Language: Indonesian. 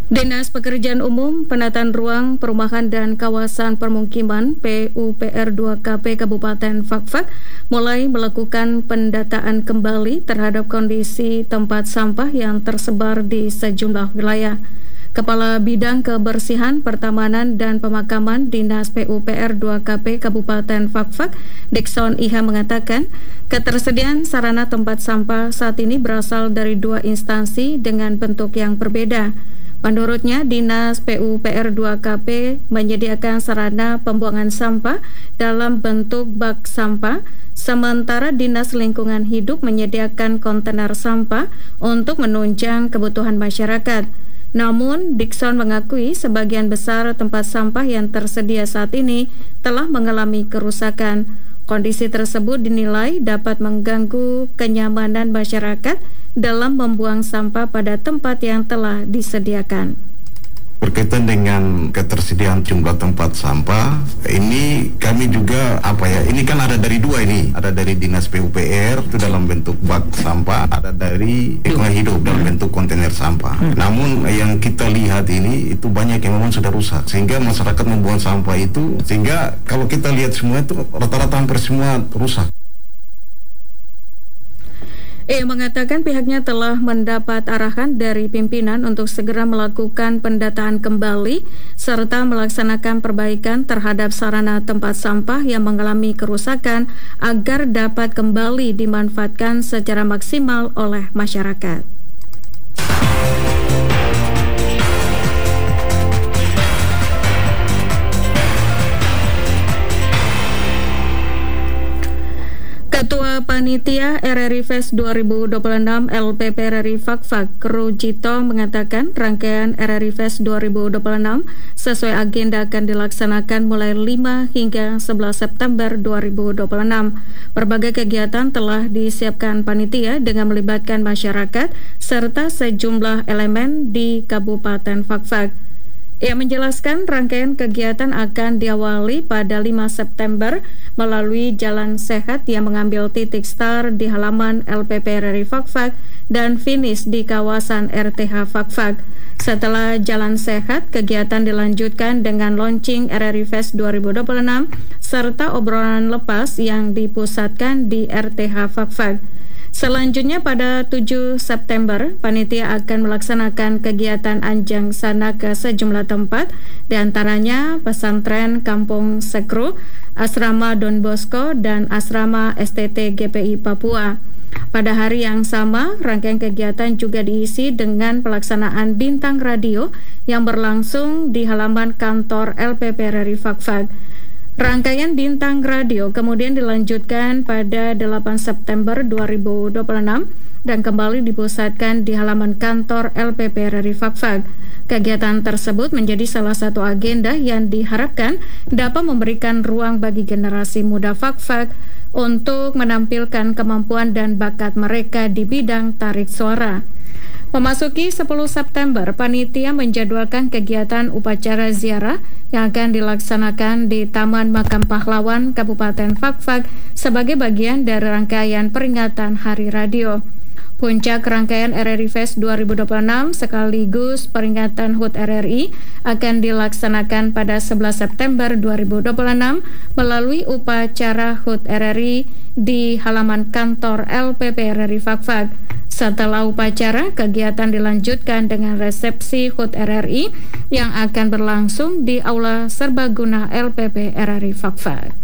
Dinas Pekerjaan Umum, Penataan Ruang, Perumahan dan Kawasan Permukiman PUPR 2KP Kabupaten Fakfak mulai melakukan pendataan kembali terhadap kondisi tempat sampah yang tersebar di sejumlah wilayah. Kepala Bidang Kebersihan, Pertamanan dan Pemakaman Dinas PUPR 2KP Kabupaten Fakfak, Dikson Iha mengatakan, ketersediaan sarana tempat sampah saat ini berasal dari dua instansi dengan bentuk yang berbeda. Menurutnya, Dinas PUPR 2KP menyediakan sarana pembuangan sampah dalam bentuk bak sampah, sementara Dinas Lingkungan Hidup menyediakan kontainer sampah untuk menunjang kebutuhan masyarakat. Namun, Dikson mengakui sebagian besar tempat sampah yang tersedia saat ini telah mengalami kerusakan. Kondisi tersebut dinilai dapat mengganggu kenyamanan masyarakat dalam membuang sampah pada tempat yang telah disediakan. Berkaitan dengan ketersediaan jumlah tempat sampah, ini kami juga ini kan ada dari dua ini, ada dari Dinas PUPR itu dalam bentuk bak sampah, ada dari Lingkungan Hidup dalam bentuk kontainer sampah. Namun yang kita lihat ini itu banyak yang memang sudah rusak, sehingga masyarakat membuang sampah itu, sehingga kalau kita lihat semua itu rata-rata hampir semua rusak. Ia mengatakan pihaknya telah mendapat arahan dari pimpinan untuk segera melakukan pendataan kembali serta melaksanakan perbaikan terhadap sarana tempat sampah yang mengalami kerusakan agar dapat kembali dimanfaatkan secara maksimal oleh masyarakat. Ketua Panitia RRI Fest 2026 LPP RRI Fakfak, Rujito mengatakan rangkaian RRI Fest 2026 sesuai agenda akan dilaksanakan mulai 5 hingga 11 September 2026. Berbagai kegiatan telah disiapkan panitia dengan melibatkan masyarakat serta sejumlah elemen di Kabupaten Fakfak. Ia menjelaskan rangkaian kegiatan akan diawali pada 5 September melalui Jalan Sehat yang mengambil titik start di halaman LPP RRI Fakfak dan finish di kawasan RTH Fakfak. Setelah Jalan Sehat, kegiatan dilanjutkan dengan launching RRI Fest 2026 serta obrolan lepas yang dipusatkan di RTH Fakfak. Selanjutnya pada 7 September, panitia akan melaksanakan kegiatan anjang sana ke sejumlah tempat, diantaranya pesantren Kampung Sekru, Asrama Don Bosco, dan Asrama STT GPI Papua. Pada hari yang sama, rangkaian kegiatan juga diisi dengan pelaksanaan bintang radio yang berlangsung di halaman kantor LPP RRI Fakfak. Rangkaian bintang radio kemudian dilanjutkan pada 8 September 2026 dan kembali dipusatkan di halaman kantor LPP RRI Fakfak. Kegiatan tersebut menjadi salah satu agenda yang diharapkan dapat memberikan ruang bagi generasi muda Fakfak untuk menampilkan kemampuan dan bakat mereka di bidang tarik suara. Memasuki 10 September, panitia menjadwalkan kegiatan upacara ziarah yang akan dilaksanakan di Taman Makam Pahlawan Kabupaten Fakfak sebagai bagian dari rangkaian peringatan Hari Radio. Puncak rangkaian RRI Fest 2026 sekaligus peringatan HUT RRI akan dilaksanakan pada 11 September 2026 melalui upacara HUT RRI di halaman kantor LPP RRI Fakfak. Setelah upacara, kegiatan dilanjutkan dengan resepsi HUT RRI yang akan berlangsung di Aula Serbaguna LPP RRI Fakfak.